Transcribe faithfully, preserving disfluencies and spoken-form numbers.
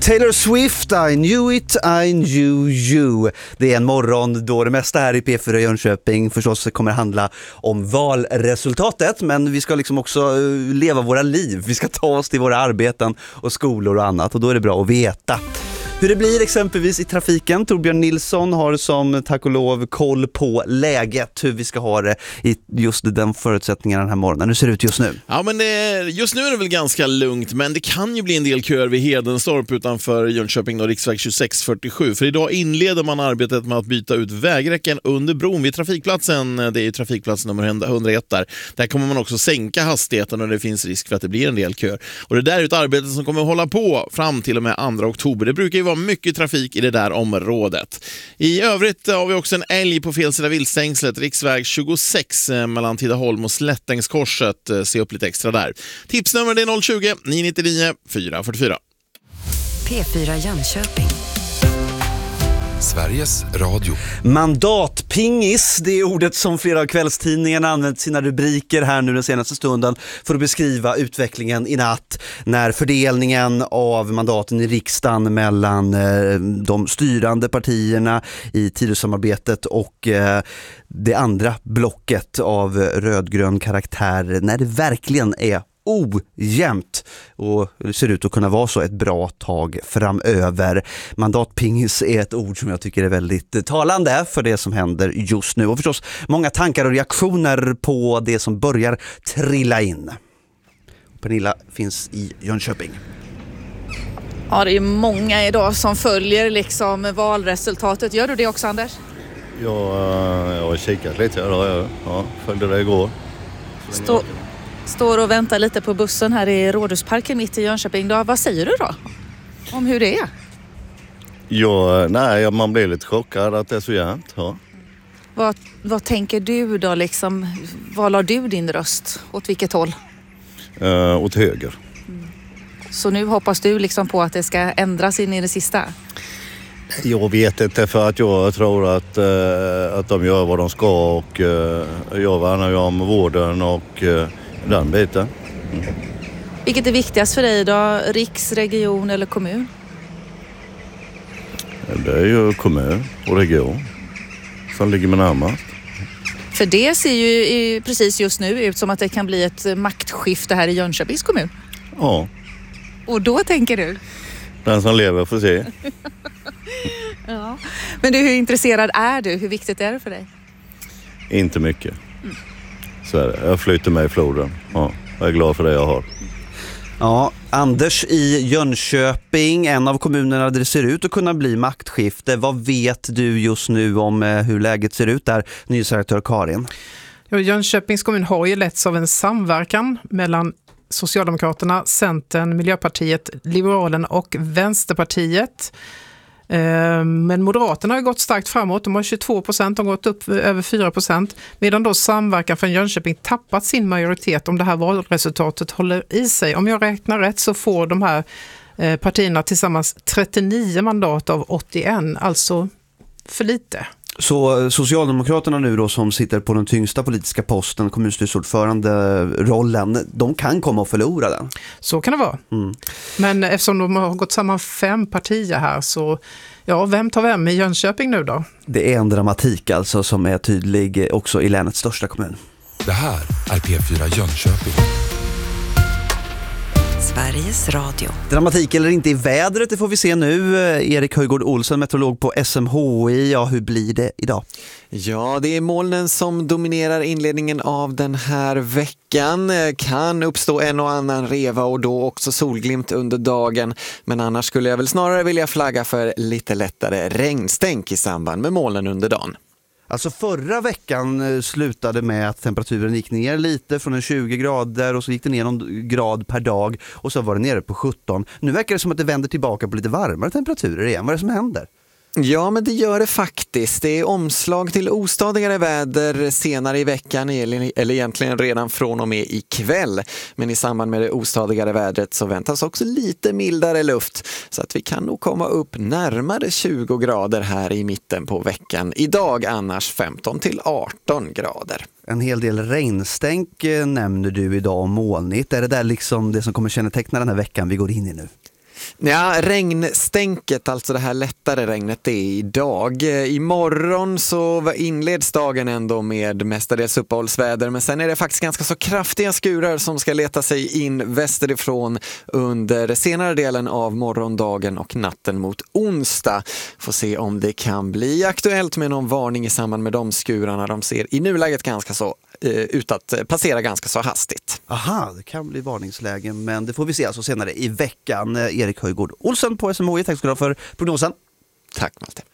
Taylor Swift, I knew it, I knew you. Det är en morgon då det mesta här i P fyra Jönköping förstås kommer handla om valresultatet, men vi ska liksom också leva våra liv. Vi ska ta oss till våra arbeten och skolor och annat, och då är det bra att veta hur det blir exempelvis i trafiken. Torbjörn Nilsson har som tack och lov koll på läget, hur vi ska ha det i just den förutsättningen den här morgonen. Hur ser det ut just nu? Ja, men det, just nu är det väl ganska lugnt, men det kan ju bli en del köer vid Hedenstorp utanför Jönköping och riksväg tjugosex fyrtiosju. För idag inleder man arbetet med att byta ut vägräcken under bron vid trafikplatsen. Det är ju trafikplats nummer hundraett där. Där kommer man också sänka hastigheten och det finns risk för att det blir en del köer. Och det där är ett arbete som kommer att hålla på fram till och med andra oktober. Det brukar ju vara mycket trafik i det där området. I övrigt har vi också en älg på fel sida viltstängslet, riksväg tjugosex mellan Tidaholm och Slättängskorset. Se upp lite extra där. Tipsnummer är noll tjugo, nio nio nio, fyra fyra fyra. P fyra Jönköping. Sveriges Radio. Mandatpingis, det är ordet som flera av kvällstidningarna använt sina rubriker här nu den senaste stunden för att beskriva utvecklingen i natt när fördelningen av mandaten i riksdagen mellan eh, de styrande partierna i Tidösamarbetet och eh, det andra blocket av rödgrön karaktär, när det verkligen är ojämnt och det ser ut att kunna vara så ett bra tag framöver. Mandatpingis är ett ord som jag tycker är väldigt talande för det som händer just nu, och förstås många tankar och reaktioner på det som börjar trilla in. Pernilla finns i Jönköping. Ja, det är många idag som följer liksom valresultatet. Gör du det också, Anders? Ja, jag har kikat lite idag. Ja, följde det igår. Stå, står och väntar lite på bussen här i Rådhusparken mitt i Jönköping. Då, vad säger du då om hur det är? Ja, nej, man blir lite chockad att det är så jämnt. Ja. Vad, vad tänker du då liksom? Vad la du din röst? Åt vilket håll? Uh, åt höger. Mm. Så nu hoppas du liksom på att det ska ändras in i det sista? Jag vet inte, för att jag tror att, uh, att de gör vad de ska, och uh, jag värnar ju om vården och uh, den biten. Mm. Vilket är viktigast för dig då? Riks, region eller kommun? Det är ju kommun och region som ligger med närmast. För det ser ju precis just nu ut som att det kan bli ett maktskifte här i Jönköpings kommun. Ja. Och då tänker du? Den som lever får se. Ja. Men du, hur intresserad är du? Hur viktigt är det för dig? Inte mycket. Mm. Så är det. Jag flyter med i floden. Ja, jag är glad för det jag har. Ja, Anders i Jönköping, en av kommunerna där det ser ut att kunna bli maktskifte. Vad vet du just nu om hur läget ser ut där, nyhetsredaktör Karin? Ja, Jönköpings kommun har ju letts av en samverkan mellan Socialdemokraterna, Centern, Miljöpartiet, Liberalen och Vänsterpartiet. Men Moderaterna har gått starkt framåt. De har tjugotvå procent, de har gått upp över fyra procent. Medan då samverkan från Jönköping tappat sin majoritet om det här valresultatet håller i sig. Om jag räknar rätt så får de här partierna tillsammans trettionio mandat av åttioen, alltså för lite. Så Socialdemokraterna nu då, som sitter på den tyngsta politiska posten, kommunstyrelseordförande rollen, de kan komma att förlora den. Så kan det vara. Mm. Men eftersom de har gått samman fem partier här, så ja, vem tar vem i Jönköping nu då? Det är en dramatik alltså som är tydlig också i länets största kommun. Det här är P fyra Jönköping. Sveriges Radio. Dramatik eller inte i vädret, det får vi se nu. Erik Höjgård Olsen, meteorolog på S M H I. Ja, hur blir det idag? Ja, det är molnen som dominerar inledningen av den här veckan. Kan uppstå en och annan reva och då också solglimt under dagen. Men annars skulle jag väl snarare vilja flagga för lite lättare regnstänk i samband med molnen under dagen. Alltså förra veckan slutade med att temperaturen gick ner lite från en tjugo grader och så gick det ner någon grad per dag och så var det nere på sjutton. Nu verkar det som att det vänder tillbaka på lite varmare temperaturer igen. Vad är det som händer? Ja, men det gör det faktiskt. Det är omslag till ostadigare väder senare i veckan, eller egentligen redan från och med ikväll. Men i samband med det ostadigare vädret så väntas också lite mildare luft, så att vi kan nog komma upp närmare tjugo grader här i mitten på veckan. Idag annars femton till arton grader. En hel del regnstänk nämner du idag om molnigt. Är det där liksom det som kommer känneteckna den här veckan vi går in i nu? Ja, regnstänket, alltså det här lättare regnet, det är idag. Imorgon så inleds dagen ändå med mestadels uppehållsväder, men sen är det faktiskt ganska så kraftiga skurar som ska leta sig in västerifrån under senare delen av morgondagen och natten mot onsdag. Får se om det kan bli aktuellt med någon varning i samband med de skurarna. De ser i nuläget ganska så eh, ut att passera ganska så hastigt. Aha, det kan bli varningslägen, men det får vi se alltså senare i veckan. Erik Höjgård Olsen på S M H I, tack ska du ha för prognosen. Tack Malte.